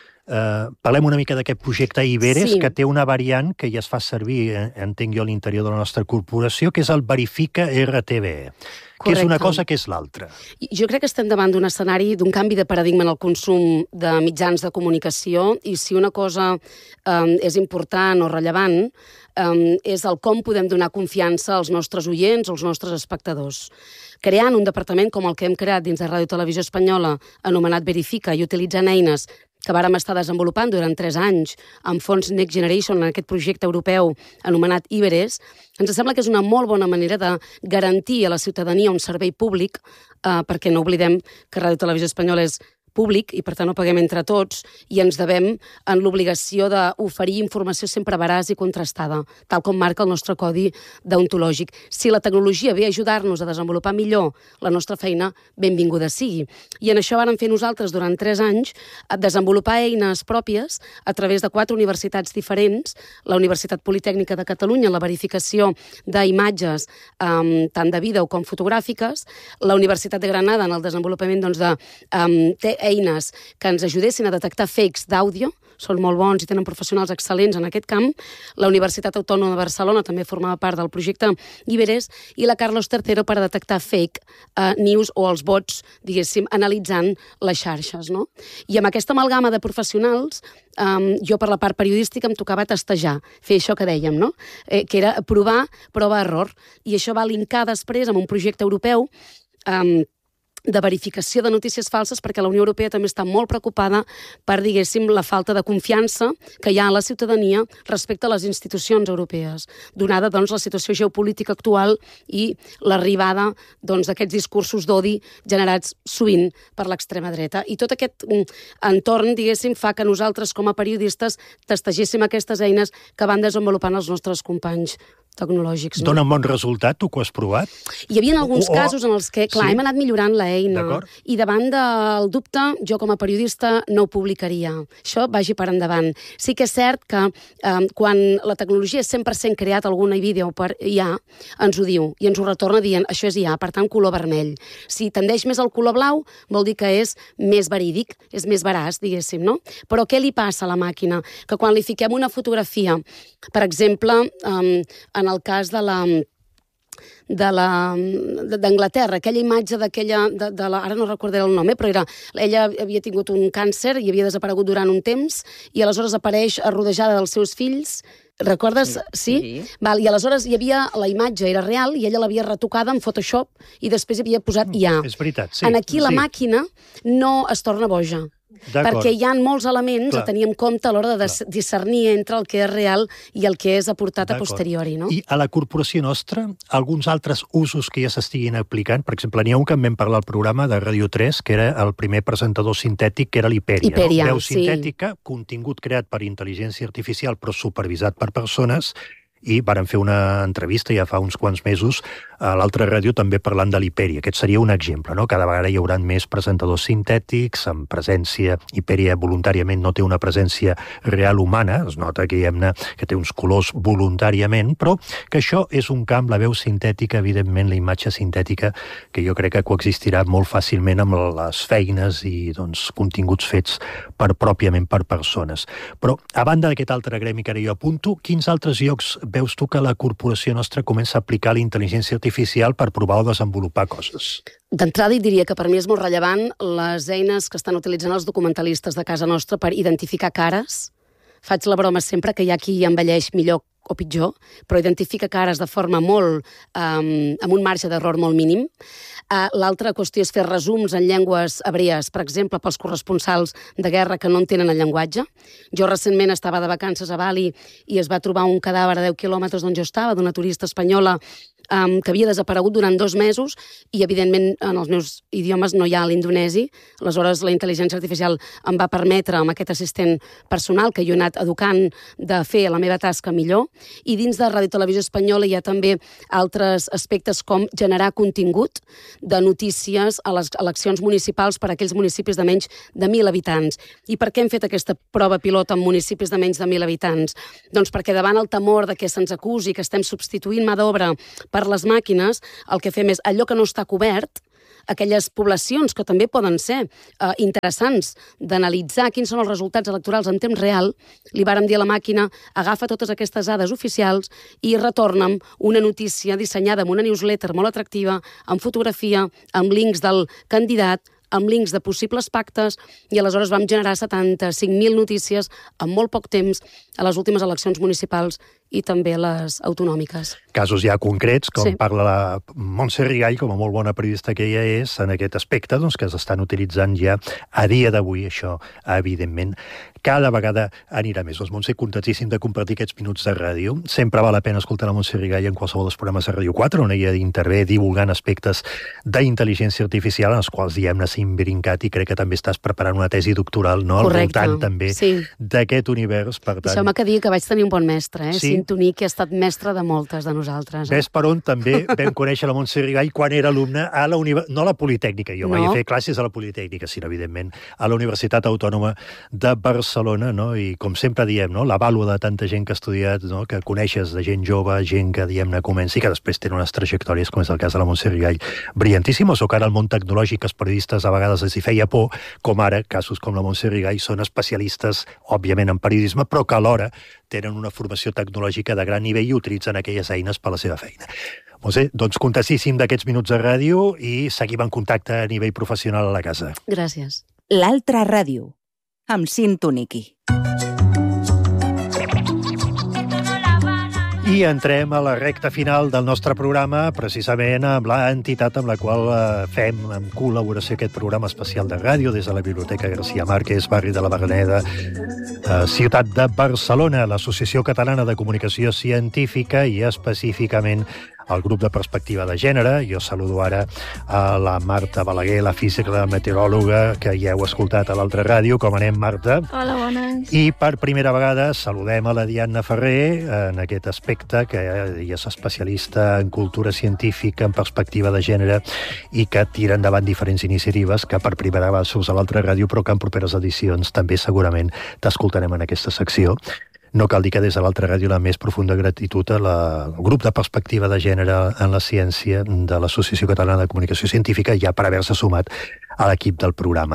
Uh, parlem una mica d'aquest projecte Iberes, sí, que té una variant que ja es fa servir, eh, entenc jo, a l'interior de la nostra corporació, que és el Verifica R T B E. Que és una cosa, que és l'altra. Jo crec que estem davant d'un escenari, d'un canvi de paradigma en el consum de mitjans de comunicació, i si una cosa um, és important o rellevant, um, és el com podem donar confiança als nostres oients o als nostres espectadors. Creant un departament com el que hem creat dins de Ràdio Televisió Espanyola, anomenat Verifica, i utilitzant eines que vàrem estar desenvolupant durant tres anys amb fons Next Generation en aquest projecte europeu anomenat Iberes, ens sembla que és una molt bona manera de garantir a la ciutadania un servei públic, eh, perquè no oblidem que Ràdio Televisió Espanyola és públic i, per tant, ho paguem entre tots, i ens devem en l'obligació d'oferir informació sempre veraç i contrastada, tal com marca el nostre codi deontològic. Si la tecnologia ve a ajudar-nos a desenvolupar millor la nostra feina, benvinguda sigui. I en això vàrem fer nosaltres durant tres anys, a desenvolupar eines pròpies a través de quatre universitats diferents, la Universitat Politècnica de Catalunya, la verificació d'imatges, um, tant de vídeo com fotogràfiques, la Universitat de Granada en el desenvolupament doncs, de um, eines que ens ajudessin a detectar fakes d'àudio, són molt bons i tenen professionals excel·lents en aquest camp. La Universitat Autònoma de Barcelona també formava part del projecte Iberes, i la Carlos tercero per a detectar fake uh, news o els bots, diguéssim, analitzant les xarxes, no? I amb aquesta amalgama de professionals, um, jo per la part periodística em tocava testejar, fer això que dèiem, no? Eh, que era provar, prova-error. I això va linkar després amb un projecte europeu um, de verificació de notícies falses, perquè la Unió Europea també està molt preocupada per, diguéssim, la falta de confiança que hi ha a la ciutadania respecte a les institucions europees, donada, doncs, la situació geopolítica actual i l'arribada, doncs, d'aquests discursos d'odi generats sovint per l'extrema dreta. I tot aquest entorn, diguéssim, fa que nosaltres, com a periodistes, testegéssim aquestes eines que van desenvolupant els nostres companys tecnològics. No? Dona un bon resultat, tu que ho has provat? Hi havia alguns o, o... casos en els que, clar, sí? hem anat millorant l'eina, i davant del dubte, jo com a periodista no ho publicaria. Això vagi per endavant. Sí que és cert que eh, quan la tecnologia és cent per cent creat algun vídeo per I A, ens ho diu, i ens ho retorna dient, això és I A, per tant, color vermell. Si tendeix més al color blau, vol dir que és més verídic, és més veraç, diguéssim, no? Però què li passa a la màquina? Que quan li fiquem una fotografia, per exemple, eh, en el cas de la de la d'Anglaterra, aquella imatge d'aquella, de, de la, ara no recordaré el nom, eh, però era, ella havia tingut un càncer i havia desaparegut durant un temps, i aleshores apareix rodejada dels seus fills. Recordes? Sí? sí? Val, i aleshores hi havia, la imatge era real i ella l'havia retocada en Photoshop i després havia posat I A. És veritat, sí. En aquí la sí. màquina no es torna boja. Perquè hi ha molts elements Clar. a tenir en compte a l'hora de Clar. discernir entre el que és real i el que és aportat a posteriori, no? I a la corporació nostra, alguns altres usos que ja s'estiguin aplicant, per exemple, n'hi ha un que en vam parlar al programa de Radio tres, que era el primer presentador sintètic, que era l'Hiperia. Hiperia, no? Veu sí. sintètica, contingut creat per intel·ligència artificial, però supervisat per persones, i vàrem fer una entrevista ja fa uns quants mesos a l'altra ràdio també parlant de l'Hiperia. Aquest seria un exemple, no? Cada vegada hi haurà més presentadors sintètics amb presència. Hiperia voluntàriament no té una presència real humana, es nota que, que té uns colors voluntàriament, però que això és un camp, la veu sintètica, evidentment la imatge sintètica, que jo crec que coexistirà molt fàcilment amb les feines i doncs, continguts fets per pròpiament per persones. Però, a banda d'aquest altre gremi que ara jo apunto, quins altres llocs veus tu que la corporació nostra comença a aplicar la intel·ligència artificial per provar o desenvolupar coses? D'entrada, hi diria que per mi és molt rellevant les eines que estan utilitzant els documentalistes de casa nostra per identificar cares, faig la broma sempre que hi ha qui envelleix millor o pitjor, però identifica cares de forma molt, um, amb un marge d'error molt mínim. Uh, L'altra qüestió és fer resums en llengües hebrees, per exemple, pels corresponsals de guerra que no entenen el llenguatge. Jo recentment estava de vacances a Bali i es va trobar un cadàver a deu quilòmetres d'on jo estava, d'una turista espanyola um, que havia desaparegut durant dos mesos i, evidentment, en els meus idiomes no hi ha l'indonesi. Aleshores, la intel·ligència artificial em va permetre, amb aquest assistent personal que jo he anat educant, de fer la meva tasca millor. I dins de Ràdio Televisió Espanyola hi ha també altres aspectes com generar contingut de notícies a les eleccions municipals per a aquells municipis de menys de mil habitants. I per què hem fet aquesta prova pilot en municipis de menys de mil habitants? Doncs perquè davant el temor de que se'ns acusi que estem substituint mà d'obra per les màquines, el que fem és allò que no està cobert, aquelles poblacions que també poden ser eh, interessants d'analitzar quins són els resultats electorals en temps real, li vàrem dir a la màquina, agafa totes aquestes dades oficials i retorna'm una notícia dissenyada amb una newsletter molt atractiva, amb fotografia, amb links del candidat, amb links de possibles pactes, i aleshores vam generar setanta-cinc mil notícies en molt poc temps a les últimes eleccions municipals i també les autonòmiques. Casos ja concrets, com sí. parla la Montse Rigall, com a molt bona periodista que ella és, en aquest aspecte, doncs, que s'estan utilitzant ja a dia d'avui, això, evidentment, cada vegada anirà més. Doncs, Montse, contentíssim de compartir aquests minuts de ràdio. Sempre val la pena escoltar la Montse Rigall en qualsevol dels programes de Ràdio quatre, on ella intervé divulgant aspectes d'intel·ligència artificial, en els quals, diguem-ne, s'ha imbrincat, i crec que també estàs preparant una tesi doctoral, no?, al voltant també sí. d'aquest univers. Per tant... Deixeu-me que digui que vaig tenir un bon mestre, eh? Sí. Cintoní, que ha estat mestre de moltes de nosaltres. Eh? Ves per on també vam conèixer la Montse Rigall quan era alumne a la universitat, no a la Politècnica, jo no. vaig fer classes a la Politècnica, sinó, evidentment, a la Universitat Autònoma de Barcelona, no? I com sempre diem, no? La vàlua de tanta gent que ha estudiat, no? Que coneixes de gent jove, gent que, diguem-ne, comença i que després tenen unes trajectòries, com és el cas de la Montse Rigall, brillantíssimes, o que ara el món tecnològic, els periodistes a vegades els hi feia por, com ara, casos com la Montse Rigall, són especialistes, òbviament, en periodisme, però que alhora tenen una formació tecnològica de gran nivell i utilitzen aquelles eines per a la seva feina. Montse, doncs contentíssim d'aquests minuts de ràdio i seguim en contacte a nivell professional a la casa. Gràcies. L'altra ràdio, amb Cintoní. I entrem a la recta final del nostre programa, precisament amb l'entitat amb la qual fem en col·laboració aquest programa especial de ràdio des de la Biblioteca García Márquez, barri de la Verneda, ciutat de Barcelona, l'Associació Catalana de Comunicació Científica i específicament el grup de perspectiva de gènere. Jo saludo ara a la Marta Balaguer, la física, la meteoròloga, que ja heu escoltat a l'altra ràdio. Com anem, Marta? Hola, bones. I per primera vegada saludem a la Diana Ferrer en aquest aspecte, que ella és especialista en cultura científica, en perspectiva de gènere, i que tira endavant diferents iniciatives que per primera vegada surts a l'altra ràdio, però que en properes edicions també segurament t'escoltarem en aquesta secció. No cal dir que des de l'altra ràdio la més profunda gratitud al grup de perspectiva de gènere en la ciència de l'Associació Catalana de Comunicació Científica, ja per haver-se sumat a l'equip del programa.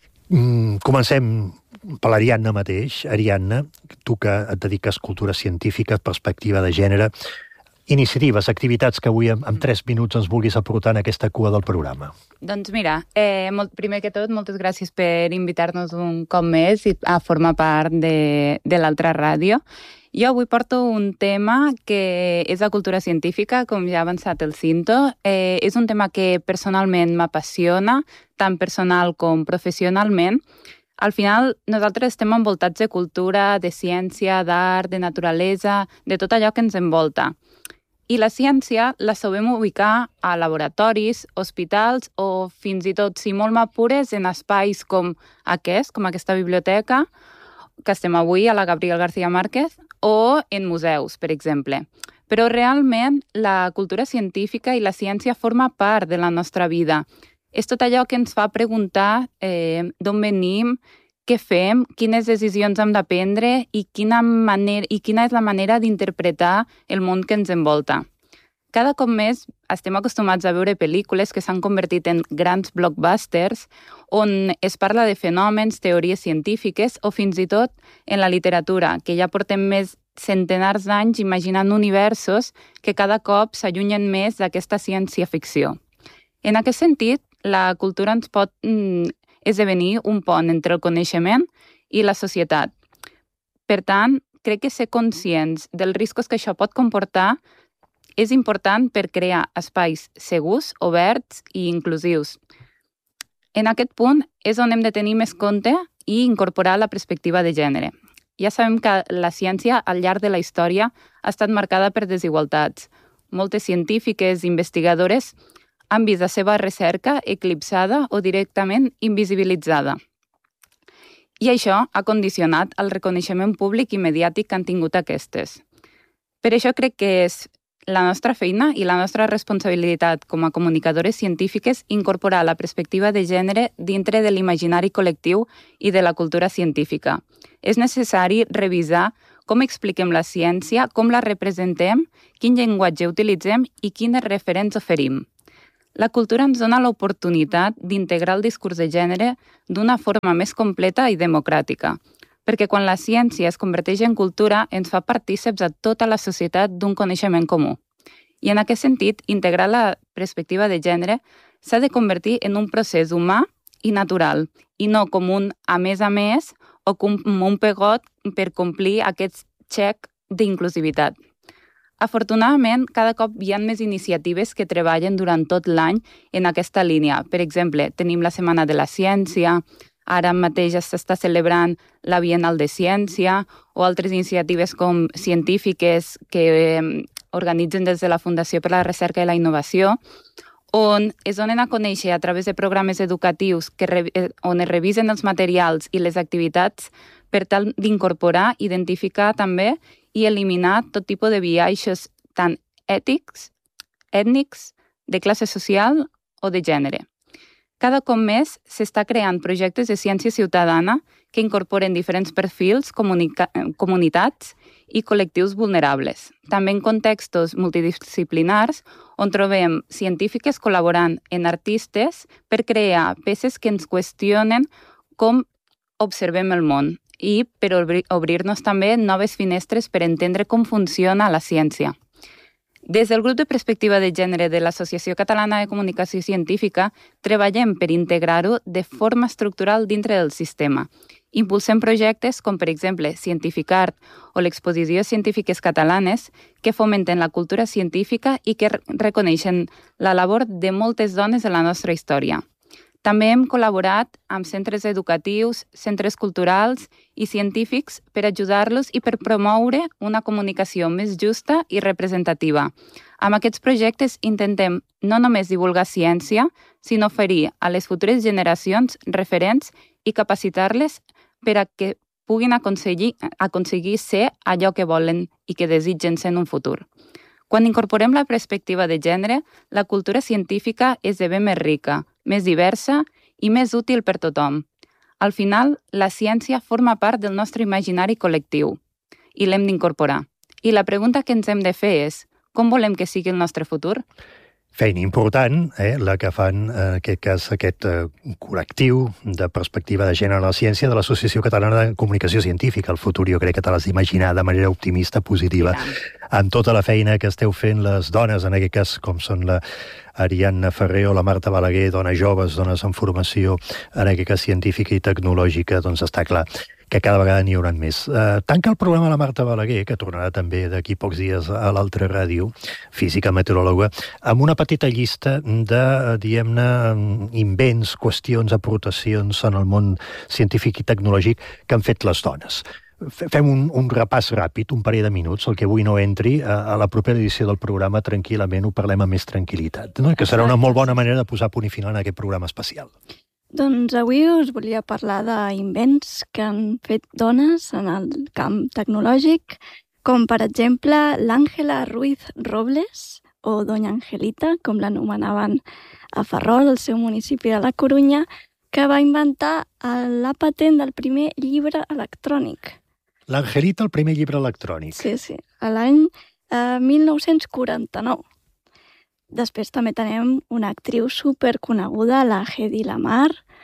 Mm, comencem per l'Ariadna mateix. Ariadna, tu que et dediques a cultura científica, perspectiva de gènere, iniciatives, activitats que avui en, en tres minuts ens vulguis aportar en aquesta cua del programa. Doncs mira, eh, molt, primer que tot, moltes gràcies per invitar-nos un cop més a formar part de, de l'altra ràdio. Jo avui porto un tema que és la cultura científica, com ja ha avançat el Cinto. Eh, és un tema que personalment m'apassiona, tant personal com professionalment. Al final, nosaltres estem envoltats de cultura, de ciència, d'art, de naturalesa, de tot allò que ens envolta. I la ciència la sabem ubicar a laboratoris, hospitals o fins i tot, si molt m'apures, en espais com aquest, com aquesta biblioteca, que estem avui a la Gabriel García Márquez, o en museus, per exemple. Però realment la cultura científica i la ciència forma part de la nostra vida. És tot allò que ens fa preguntar eh, d'on venim, què fem, quines decisions hem de prendre i quina, manera, i quina és la manera d'interpretar el món que ens envolta. Cada cop més estem acostumats a veure pel·lícules que s'han convertit en grans blockbusters on es parla de fenòmens, teories científiques o fins i tot en la literatura, que ja portem més centenars d'anys imaginant universos que cada cop s'allunyen més d'aquesta ciència-ficció. En aquest sentit, la cultura ens pot mm, esdevenir un pont entre el coneixement i la societat. Per tant, crec que ser conscients dels riscos que això pot comportar és important per crear espais segurs, oberts i inclusius. En aquest punt és on hem de tenir més compte i incorporar la perspectiva de gènere. Ja sabem que la ciència al llarg de la història ha estat marcada per desigualtats. Moltes científiques i investigadores han vist la seva recerca eclipsada o directament invisibilitzada. I això ha condicionat el reconeixement públic i mediàtic que han tingut aquestes. Per això crec que és la nostra feina i la nostra responsabilitat com a comunicadores científiques incorporar la perspectiva de gènere dintre de l'imaginari col·lectiu i de la cultura científica. És necessari revisar com expliquem la ciència, com la representem, quin llenguatge utilitzem i quines referents oferim. La cultura ens dona l'oportunitat d'integrar el discurs de gènere d'una forma més completa i democràtica, perquè quan la ciència es converteix en cultura ens fa partíceps a tota la societat d'un coneixement comú. I en aquest sentit, integrar la perspectiva de gènere s'ha de convertir en un procés humà i natural, i no com un a més a més o com un pegot per complir aquest xec d'inclusivitat. Afortunadament, cada cop hi ha més iniciatives que treballen durant tot l'any en aquesta línia. Per exemple, tenim la Setmana de la Ciència, ara mateix s'està celebrant la Bienal de Ciència o altres iniciatives com científiques que eh, organitzen des de la Fundació per la Recerca i la Innovació, on es donen a conèixer a través de programes educatius que re, on es revisen els materials i les activitats per tal d'incorporar, identificar també i eliminar tot tipus de biaixos tant ètics, ètnics, de classe social o de gènere. Cada cop més s'està creant projectes de ciència ciutadana que incorporen diferents perfils, comunitats i col·lectius vulnerables. També en contextos multidisciplinars on trobem científiques col·laborant en artistes per crear peces que ens qüestionen com observem el món i per obrir-nos també noves finestres per entendre com funciona la ciència. Des del grup de perspectiva de gènere de l'Associació Catalana de Comunicació Científica treballem per integrar-ho de forma estructural dintre del sistema. Impulsem projectes com, per exemple, Cientificart o l'Exposició Científiques Catalanes que fomenten la cultura científica i que reconeixen la labor de moltes dones de la nostra història. També hem col·laborat amb centres educatius, centres culturals i científics per ajudar-los i per promoure una comunicació més justa i representativa. Amb aquests projectes intentem no només divulgar ciència, sinó oferir a les futures generacions referents i capacitar-les per a que puguin aconseguir, aconseguir ser allò que volen i que desitgen ser en un futur. Quan incorporem la perspectiva de gènere, la cultura científica esdevé més rica, més diversa i més útil per tothom. Al final, la ciència forma part del nostre imaginari col·lectiu i l'hem d'incorporar. I la pregunta que ens hem de fer és: com volem que sigui el nostre futur? Feina important, eh, la que fan, en aquest cas, aquest eh, col·lectiu de perspectiva de gènere a la ciència de l'Associació Catalana de Comunicació Científica. El futur jo crec que te l'has d'imaginar de manera optimista, positiva, amb tota la feina que esteu fent les dones, en aquest cas, com són la Ariadna Ferrer o la Marta Balaguer, dones joves, dones en formació, en aquest cas científica i tecnològica, doncs està clar que cada vegada n'hi haurà més. Uh, tanca el programa la Marta Balaguer, que tornarà també d'aquí pocs dies a l'altra ràdio, física meteoròloga, amb una petita llista de, diguem-ne, invents, qüestions, aportacions en el món científic i tecnològic que han fet les dones. Fem un, un repàs ràpid, un parell de minuts, el que avui no entri, a, a la propera edició del programa tranquil·lament ho parlem amb més tranquil·litat, no? Que serà una molt bona manera de posar punt i final en aquest programa especial. Doncs avui us volia parlar d'invents que han fet dones en el camp tecnològic, com per exemple l'Àngela Ruiz Robles, o Doña Angelita, com l'anomenaven a Ferrol, el seu municipi de la Corunya, que va inventar la patent del primer llibre electrònic. L'Angelita, el primer llibre electrònic. Sí, sí, a l'any eh, mil nou-cents quaranta-nou. Després també tenim una actriu superconeguda, la Hedy Lamarr,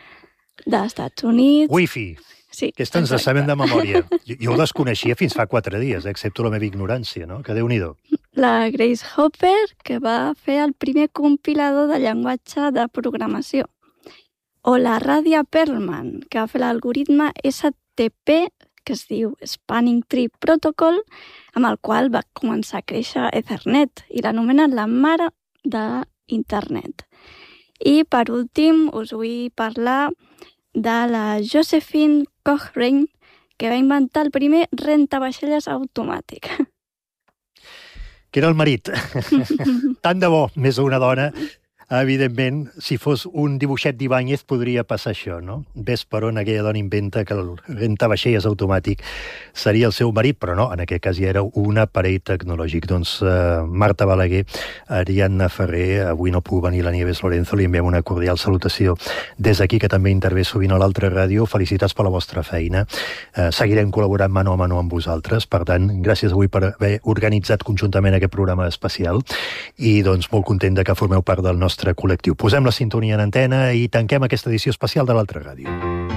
dels Estats Units. Wi-Fi. Sí, aquesta ens la sabem de memòria. Jo, jo ho desconeixia fins fa quatre dies, excepto la meva ignorància, no? Que Déu-n'hi-do. La Grace Hopper, que va fer el primer compilador de llenguatge de programació. O la Radia Perlman, que va fer l'algoritme S T P que es diu Spanning Tree Protocol, amb el qual va començar a créixer Ethernet i l'anomenen la mare d'internet. I per últim us vull parlar de la Josephine Cochrane, que va inventar el primer rentavaixelles automàtic. Que era el marit. Tant de bo, més una dona. Evidentment, si fos un dibuixet d'Ibáñez podria passar això, no? Ves per on aquella dona inventa que el rentavaixelles automàtic seria el seu marit, però no, en aquest cas ja era un aparell tecnològic. Doncs uh, Marta Balaguer, Ariadna Ferrer, avui no puc venir la Nieves Lorenzo, li enviem una cordial salutació des d'aquí, que també intervé sovint a l'altra ràdio. Felicitats per la vostra feina. Uh, seguirem col·laborant mano a mano amb vosaltres, per tant, gràcies avui per haver organitzat conjuntament aquest programa especial i doncs molt content de que formeu part del nostre col·lectiu. Posem la sintonia en antena i tanquem aquesta edició especial de l'altra ràdio.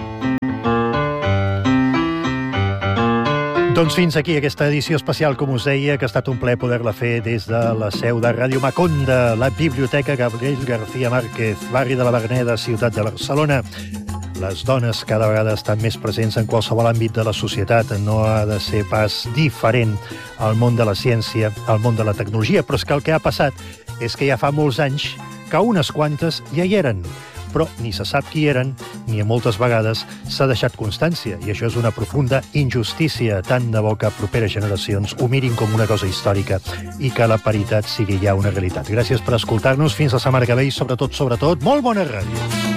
Doncs fins aquí aquesta edició especial, com us deia, que ha estat un plaer poder-la fer des de la seu de Ràdio Maconda, la Biblioteca Gabriel García Márquez, barri de la Verneda, ciutat de Barcelona. Les dones cada vegada estan més presents en qualsevol àmbit de la societat. No ha de ser pas diferent al món de la ciència, al món de la tecnologia, però és que el que ha passat és que ja fa molts anys que unes quantes ja hi eren, però ni se sap qui eren, ni a moltes vegades s'ha deixat constància, i això és una profunda injustícia. Tant de bo que properes generacions ho mirin com una cosa històrica i que la paritat sigui ja una realitat. Gràcies per escoltar-nos, fins la setmana que ve i sobretot, sobretot, molt bona ràdio.